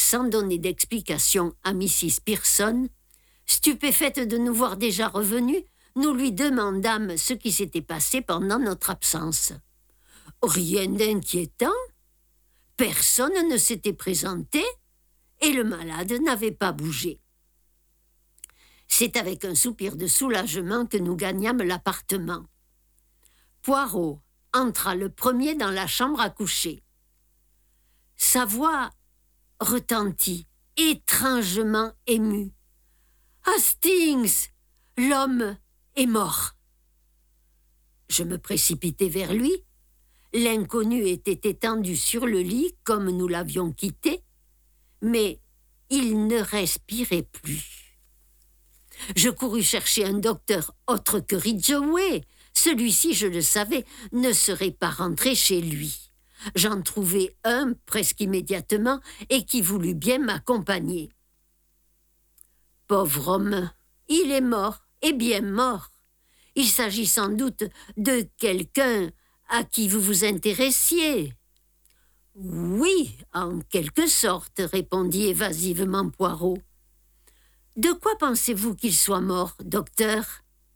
sans donner d'explication à Mrs. Pearson. Stupéfaite de nous voir déjà revenus, nous lui demandâmes ce qui s'était passé pendant notre absence. Rien d'inquiétant. Personne ne s'était présenté et le malade n'avait pas bougé. C'est avec un soupir de soulagement que nous gagnâmes l'appartement. Poirot entra le premier dans la chambre à coucher. Sa voix retentit, étrangement émue. « Hastings, l'homme est mort !» Je me précipitai vers lui. L'inconnu était étendu sur le lit comme nous l'avions quitté, mais il ne respirait plus. Je courus chercher un docteur autre que Ridgeway. Celui-ci, je le savais, ne serait pas rentré chez lui. J'en trouvai un presque immédiatement et qui voulut bien m'accompagner. Pauvre homme, il est mort, et bien mort. Il s'agit sans doute de quelqu'un à qui vous vous intéressiez. Oui, en quelque sorte, répondit évasivement Poirot. De quoi pensez-vous qu'il soit mort, docteur?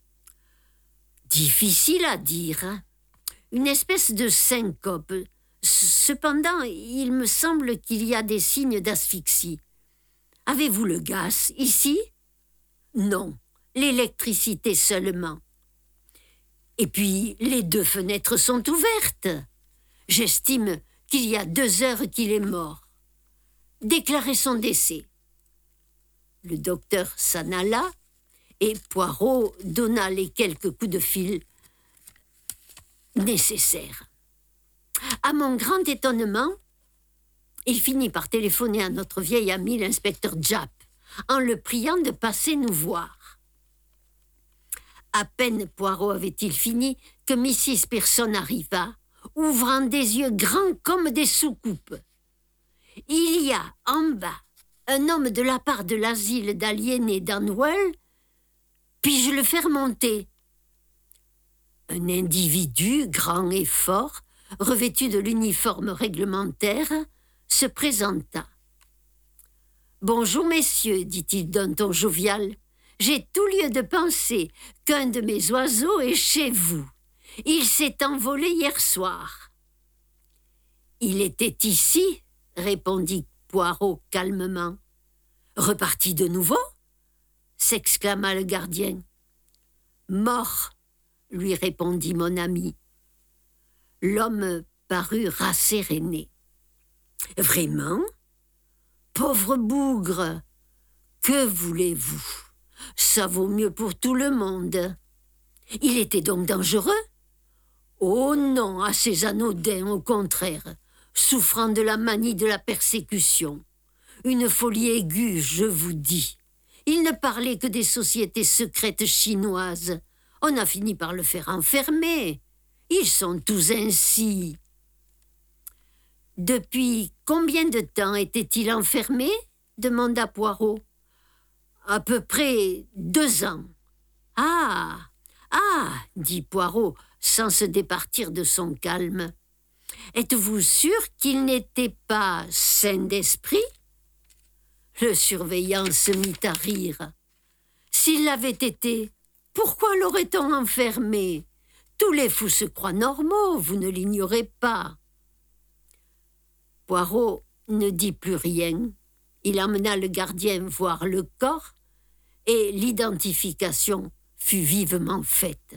Difficile à dire. Une espèce de syncope. Cependant, il me semble qu'il y a des signes d'asphyxie. Avez-vous le gaz ici? Non, l'électricité seulement. Et puis, les 2 fenêtres sont ouvertes. J'estime qu'il y a 2 heures qu'il est mort. Déclarez son décès. Le docteur s'en alla et Poirot donna les quelques coups de fil nécessaires. À mon grand étonnement, il finit par téléphoner à notre vieil ami l'inspecteur Japp, en le priant de passer nous voir. À peine Poirot avait-il fini que Mrs. Pearson arriva, ouvrant des yeux grands comme des soucoupes. « Il y a en bas un homme de la part de l'asile d'aliénés d'Anwell. Puis-je le faire monter ?» Un individu grand et fort, revêtu de l'uniforme réglementaire, se présenta. « Bonjour, messieurs, dit-il d'un ton jovial. J'ai tout lieu de penser qu'un de mes oiseaux est chez vous. Il s'est envolé hier soir. »« Il était ici, » répondit Poirot calmement. « Reparti de nouveau ?» s'exclama le gardien. « Mort, » lui répondit mon ami. L'homme parut rasséréné. « Vraiment ? Pauvre bougre, que voulez-vous ? Ça vaut mieux pour tout le monde. Il était donc dangereux ? Oh non, assez anodin, au contraire, souffrant de la manie de la persécution. Une folie aiguë, je vous dis. Il ne parlait que des sociétés secrètes chinoises. On a fini par le faire enfermer. Ils sont tous ainsi. » Depuis combien de temps était-il enfermé ? demanda Poirot. À peu près 2 ans. Ah, dit Poirot, sans se départir de son calme. Êtes-vous sûr qu'il n'était pas sain d'esprit ? Le surveillant se mit à rire. S'il l'avait été, pourquoi l'aurait-on enfermé ? Tous les fous se croient normaux, vous ne l'ignorez pas. Poirot ne dit plus rien. Il emmena le gardien voir le corps et l'identification fut vivement faite.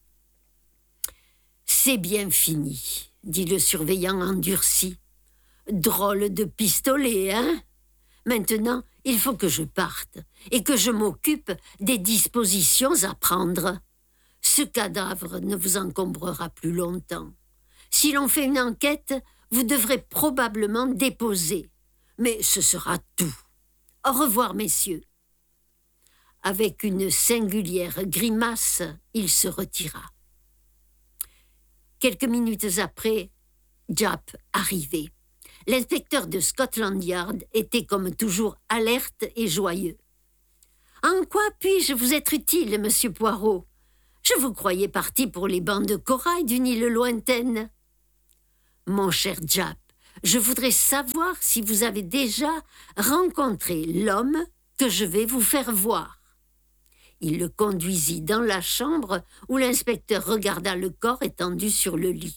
« C'est bien fini, » dit le surveillant endurci. « Drôle de pistolet, hein ? Maintenant, il faut que je parte et que je m'occupe des dispositions à prendre. Ce cadavre ne vous encombrera plus longtemps. Si l'on fait une enquête, vous devrez probablement déposer. Mais ce sera tout. Au revoir, messieurs. » Avec une singulière grimace, il se retira. Quelques minutes après, Japp arrivait. L'inspecteur de Scotland Yard était comme toujours alerte et joyeux. « En quoi puis-je vous être utile, monsieur Poirot ? Je vous croyais parti pour les bancs de corail d'une île lointaine. »« Mon cher Japp, Je voudrais savoir si vous avez déjà rencontré l'homme que je vais vous faire voir. » Il le conduisit dans la chambre où l'inspecteur regarda le corps étendu sur le lit.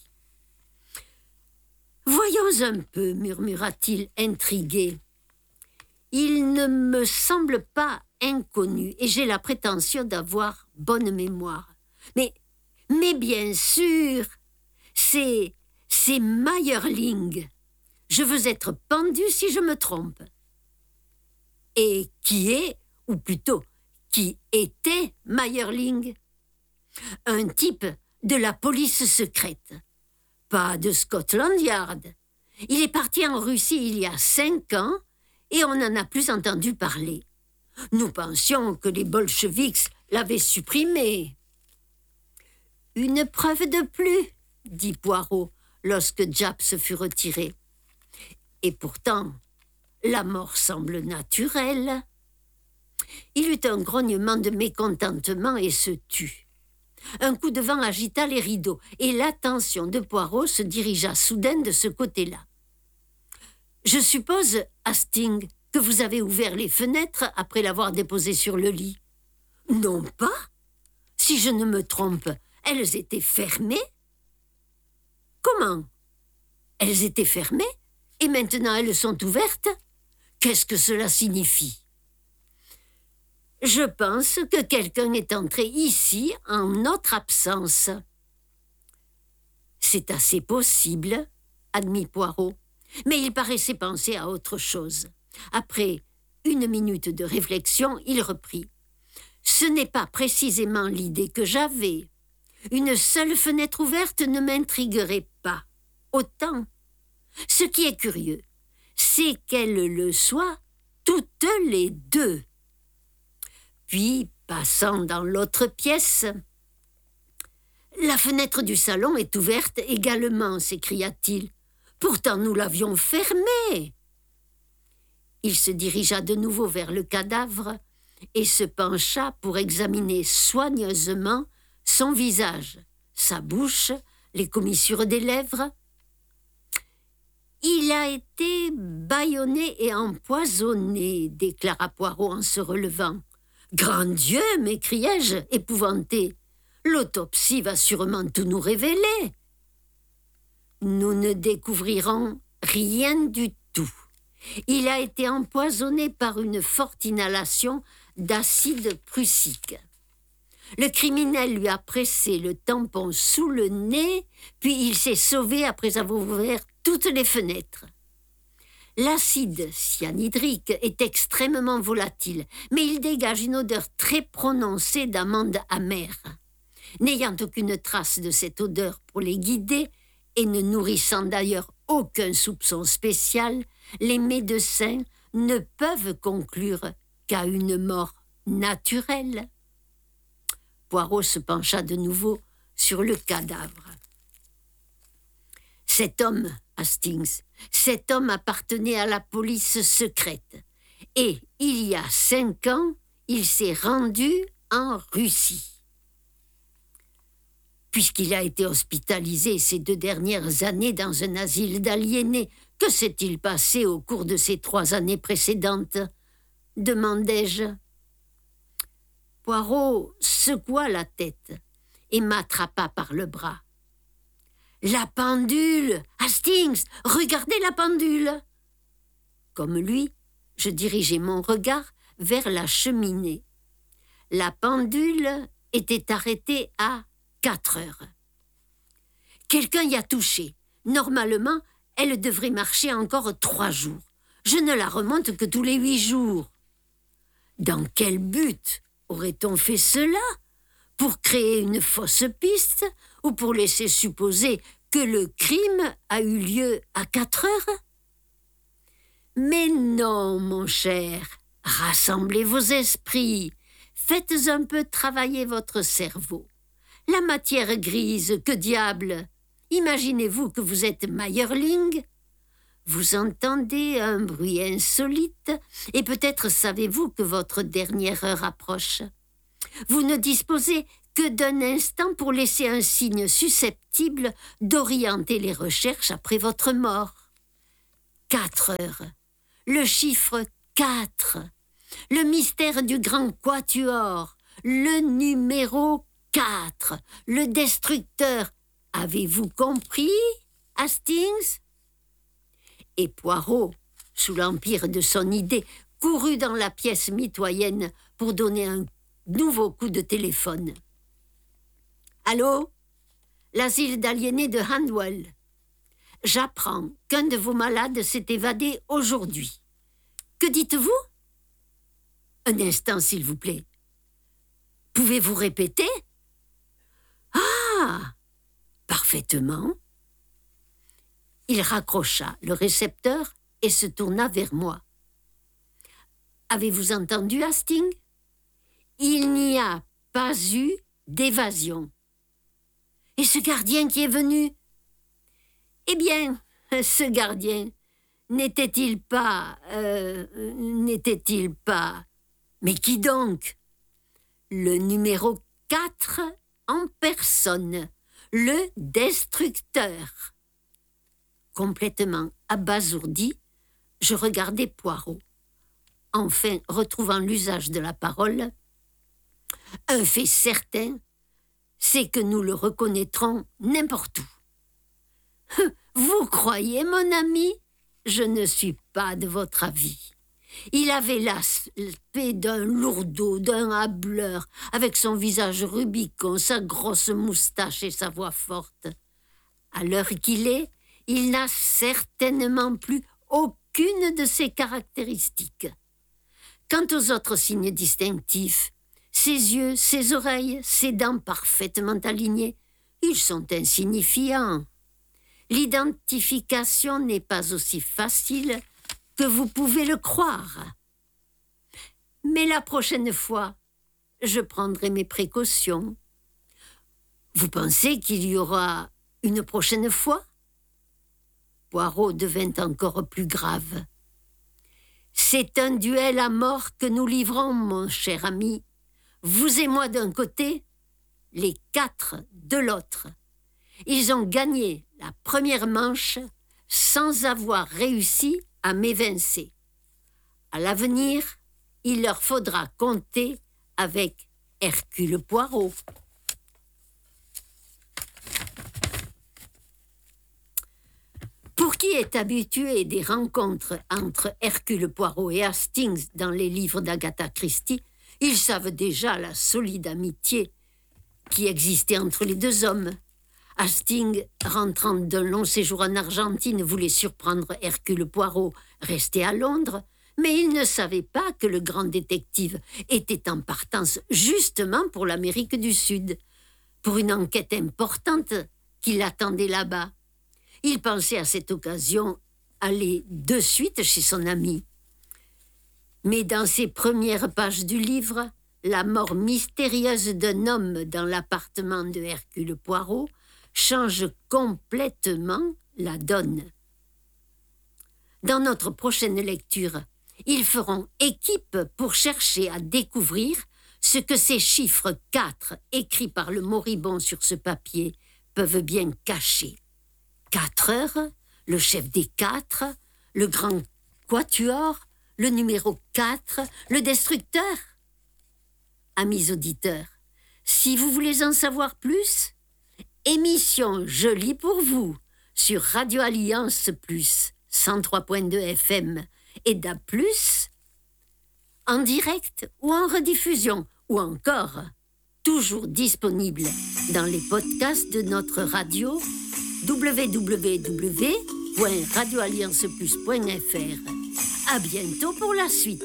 « Voyons un peu, » murmura-t-il, intrigué. « Il ne me semble pas inconnu et j'ai la prétention d'avoir bonne mémoire. Mais bien sûr, c'est Meyerling. Je veux être pendu si je me trompe. » Et qui est, ou plutôt, qui était Meyerling? Un type de la police secrète. Pas de Scotland Yard. Il est parti en Russie il y a 5 ans et on n'en a plus entendu parler. Nous pensions que les bolcheviks l'avaient supprimé. « Une preuve de plus, » dit Poirot, lorsque Japp se fut retiré. « Et pourtant, la mort semble naturelle. » Il eut un grognement de mécontentement et se tut. Un coup de vent agita les rideaux et l'attention de Poirot se dirigea soudain de ce côté-là. « Je suppose, Hastings, que vous avez ouvert les fenêtres après l'avoir déposé sur le lit. »« Non pas. Si je ne me trompe, elles étaient fermées. »« Comment ? Elles étaient fermées et maintenant elles sont ouvertes ? Qu'est-ce que cela signifie ? » « Je pense que quelqu'un est entré ici en notre absence. »« C'est assez possible, » admit Poirot, mais il paraissait penser à autre chose. Après 1 minute de réflexion, il reprit. « Ce n'est pas précisément l'idée que j'avais. Une seule fenêtre ouverte ne m'intriguerait pas. Autant. Ce qui est curieux, c'est qu'elles le soient toutes les deux. » Puis, passant dans l'autre pièce, « La fenêtre du salon est ouverte également, » s'écria-t-il. « Pourtant, nous l'avions fermée. » Il se dirigea de nouveau vers le cadavre et se pencha pour examiner soigneusement son visage, sa bouche, les commissures des lèvres. « Il a été bâillonné et empoisonné, » déclara Poirot en se relevant. « Grand Dieu !» m'écriai-je, épouvanté. « L'autopsie va sûrement tout nous révéler. » Nous ne découvrirons rien du tout. Il a été empoisonné par une forte inhalation d'acide prussique. Le criminel lui a pressé le tampon sous le nez, puis il s'est sauvé après avoir ouvert toutes les fenêtres. L'acide cyanhydrique est extrêmement volatile, mais il dégage une odeur très prononcée d'amande amère. N'ayant aucune trace de cette odeur pour les guider, et ne nourrissant d'ailleurs aucun soupçon spécial, les médecins ne peuvent conclure qu'à une mort naturelle. Poirot se pencha de nouveau sur le cadavre. Cet homme, Hastings, cet homme appartenait à la police secrète. Et, il y a 5 ans, il s'est rendu en Russie. Puisqu'il a été hospitalisé ces 2 dernières années dans un asile d'aliénés, que s'est-il passé au cours de ces 3 années précédentes ? Demandai-je. Poirot secoua la tête et m'attrapa par le bras. « La pendule ! Hastings, regardez la pendule !» Comme lui, je dirigeai mon regard vers la cheminée. La pendule était arrêtée à 4 heures. Quelqu'un y a touché. Normalement, elle devrait marcher encore 3 jours. Je ne la remonte que tous les 8 jours. Dans quel but aurait-on fait cela ? Pour créer une fausse piste ou pour laisser supposer que le crime a eu lieu à 4 heures ? Mais non, mon cher, rassemblez vos esprits, faites un peu travailler votre cerveau. La matière grise, que diable ? Imaginez-vous que vous êtes Meyerling ? Vous entendez un bruit insolite et peut-être savez-vous que votre dernière heure approche. Vous ne disposez que d'un instant pour laisser un signe susceptible d'orienter les recherches après votre mort. 4 heures, le chiffre 4, le mystère du grand quatuor, le numéro 4, le destructeur. Avez-vous compris, Hastings? Et Poirot, sous l'empire de son idée, courut dans la pièce mitoyenne pour donner un nouveau coup de téléphone. « Allô? L'asile d'aliénés de Handwell. J'apprends qu'un de vos malades s'est évadé aujourd'hui. Que dites-vous? Un instant, s'il vous plaît. Pouvez-vous répéter? Ah! Parfaitement. » Il raccrocha le récepteur et se tourna vers moi. « Avez-vous entendu, Hastings? Il n'y a pas eu d'évasion. Et ce gardien qui est venu? Eh bien, ce gardien, n'était-il pas... Mais qui donc? Le numéro 4 en personne, le destructeur. » Complètement abasourdi, je regardais Poirot. Enfin, retrouvant l'usage de la parole, « Un fait certain, c'est que nous le reconnaîtrons n'importe où. » « Vous croyez, mon ami? Je ne suis pas de votre avis. Il avait l'aspect d'un lourdeau, d'un hâbleur, avec son visage rubicond, sa grosse moustache et sa voix forte. À l'heure qu'il est, il n'a certainement plus aucune de ces caractéristiques. Quant aux autres signes distinctifs, ses yeux, ses oreilles, ses dents parfaitement alignées, ils sont insignifiants. L'identification n'est pas aussi facile que vous pouvez le croire. Mais la prochaine fois, je prendrai mes précautions. Vous pensez qu'il y aura une prochaine fois? Poirot devint encore plus grave. C'est un duel à mort que nous livrons, mon cher ami. Vous et moi d'un côté, les 4 de l'autre. Ils ont gagné la première manche sans avoir réussi à m'évincer. À l'avenir, il leur faudra compter avec Hercule Poirot. Pour qui est habitué des rencontres entre Hercule Poirot et Hastings dans les livres d'Agatha Christie, ils savent déjà la solide amitié qui existait entre les deux hommes. Hastings, rentrant d'un long séjour en Argentine, voulait surprendre Hercule Poirot, resté à Londres, mais il ne savait pas que le grand détective était en partance justement pour l'Amérique du Sud, pour une enquête importante qui l'attendait là-bas. Il pensait à cette occasion aller de suite chez son ami. Mais dans ces premières pages du livre, la mort mystérieuse d'un homme dans l'appartement de Hercule Poirot change complètement la donne. Dans notre prochaine lecture, ils feront équipe pour chercher à découvrir ce que ces chiffres 4 écrits par le moribond sur ce papier peuvent bien cacher. 4 heures, le chef des 4, le grand quatuor, le numéro 4, le destructeur. Amis auditeurs, si vous voulez en savoir plus, émission jolie pour vous sur Radio Alliance Plus 103.2 FM et DAB+, en direct ou en rediffusion, ou encore toujours disponible dans les podcasts de notre radio www.radioallianceplus.fr. À bientôt pour la suite.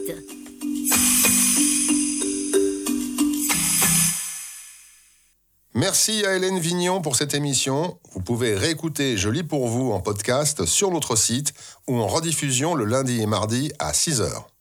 Merci à Hélène Vignon pour cette émission. Vous pouvez réécouter Je lis pour vous en podcast sur notre site ou en rediffusion le lundi et mardi à 6h.